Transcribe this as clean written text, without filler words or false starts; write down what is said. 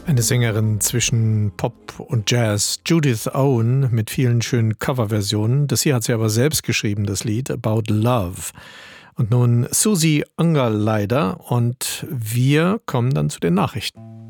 Eine Sängerin zwischen Pop und Jazz, Judith Owen, mit vielen schönen Coverversionen. Das hier hat sie aber selbst geschrieben, das Lied About Love. Und nun Susi Ungerleider und wir kommen dann zu den Nachrichten.